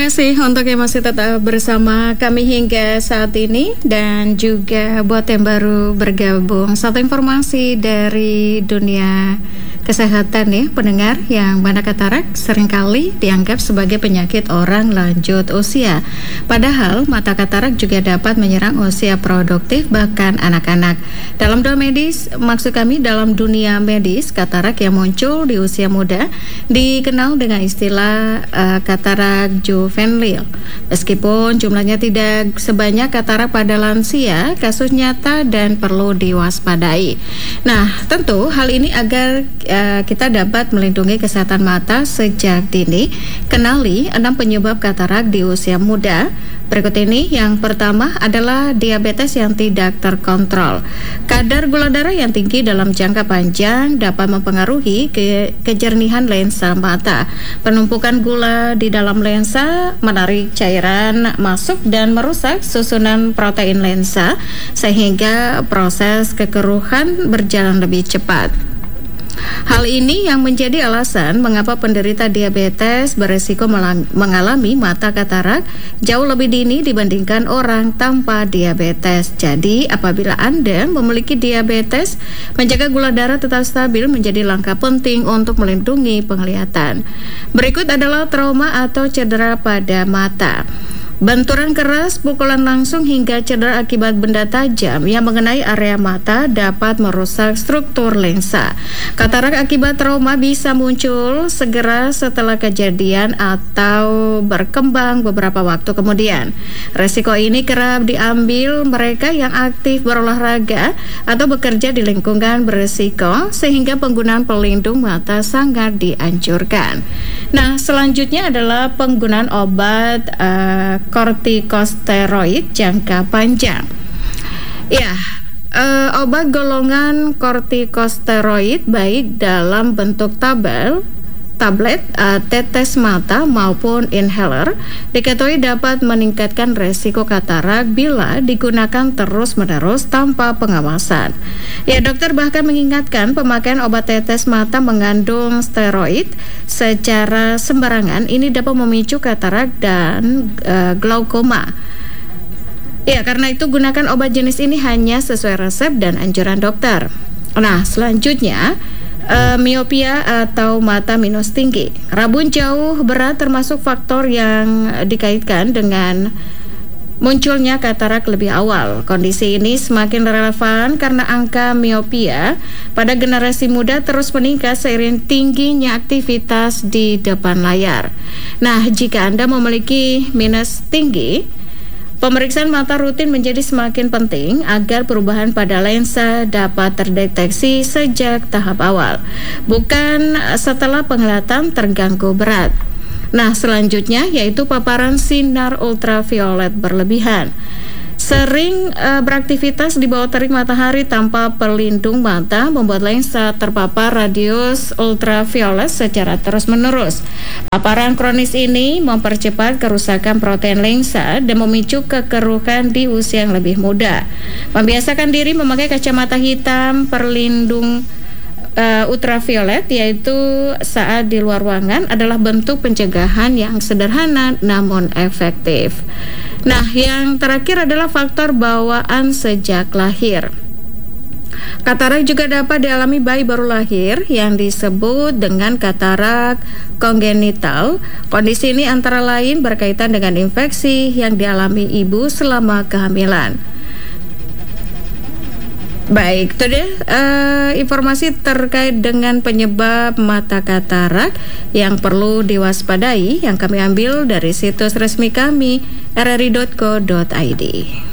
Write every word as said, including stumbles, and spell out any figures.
kasih untuk yang masih tetap bersama kami hingga saat ini, dan juga buat yang baru bergabung, satu informasi dari dunia kesehatan ya pendengar, yang mana katarak seringkali dianggap sebagai penyakit orang lanjut usia. Padahal mata katarak juga dapat menyerang usia produktif bahkan anak-anak. Dalam dunia medis, maksud kami dalam dunia medis, katarak yang muncul di usia muda dikenal dengan istilah uh, katarak juvenil. Meskipun jumlahnya tidak sebanyak katarak pada lansia, kasus nyata dan perlu diwaspadai. Nah, tentu hal ini agar uh, kita dapat melindungi kesehatan mata sejak dini. Kenali enam penyebab katarak di usia muda. Berikut ini, yang pertama adalah diabetes yang tidak terkontrol. Kadar gula darah yang tinggi dalam jangka panjang dapat mempengaruhi ke kejernihan lensa mata. Penumpukan gula di dalam lensa menarik cairan masuk dan merusak susunan protein lensa, sehingga proses kekeruhan berjalan lebih cepat. Hal ini yang menjadi alasan mengapa penderita diabetes beresiko mengalami mata katarak jauh lebih dini dibandingkan orang tanpa diabetes. Jadi, apabila Anda memiliki diabetes, menjaga gula darah tetap stabil menjadi langkah penting untuk melindungi penglihatan. Berikut adalah trauma atau cedera pada mata. Benturan keras, pukulan langsung hingga cedera akibat benda tajam yang mengenai area mata dapat merusak struktur lensa. Katarak akibat trauma bisa muncul segera setelah kejadian atau berkembang beberapa waktu kemudian. Resiko ini kerap diambil mereka yang aktif berolahraga atau bekerja di lingkungan beresiko, sehingga penggunaan pelindung mata sangat dianjurkan. Nah, selanjutnya adalah penggunaan obat uh, kortikosteroid jangka panjang. Ya, uh, obat golongan kortikosteroid baik dalam bentuk tabel, tablet, uh, tetes mata maupun inhaler diketahui dapat meningkatkan resiko katarak bila digunakan terus-menerus tanpa pengawasan. Ya, dokter bahkan mengingatkan pemakaian obat tetes mata mengandung steroid secara sembarangan ini dapat memicu katarak dan uh, glaukoma. Ya, karena itu gunakan obat jenis ini hanya sesuai resep dan anjuran dokter. Nah, selanjutnya Uh, miopia atau mata minus tinggi. Rabun jauh berat termasuk faktor yang dikaitkan dengan munculnya katarak lebih awal. Kondisi ini semakin relevan karena angka miopia pada generasi muda terus meningkat seiring tingginya aktivitas di depan layar. Nah, jika Anda memiliki minus tinggi, pemeriksaan mata rutin menjadi semakin penting agar perubahan pada lensa dapat terdeteksi sejak tahap awal, bukan setelah penglihatan terganggu berat. Nah, selanjutnya yaitu paparan sinar ultraviolet berlebihan. Sering uh, beraktivitas di bawah terik matahari tanpa pelindung mata membuat lensa terpapar radius ultraviolet secara terus-menerus. Paparan kronis ini mempercepat kerusakan protein lensa dan memicu kekeruhan di usia yang lebih muda. Membiasakan diri memakai kacamata hitam perlindung Uh, ultraviolet yaitu saat di luar ruangan adalah bentuk pencegahan yang sederhana namun efektif. Nah, yang terakhir adalah faktor bawaan sejak lahir. Katarak juga dapat dialami bayi baru lahir yang disebut dengan katarak kongenital. Kondisi ini antara lain berkaitan dengan infeksi yang dialami ibu selama kehamilan. Baik, itu deh uh, informasi terkait dengan penyebab mata katarak yang perlu diwaspadai yang kami ambil dari situs resmi kami r r i dot co dot i d.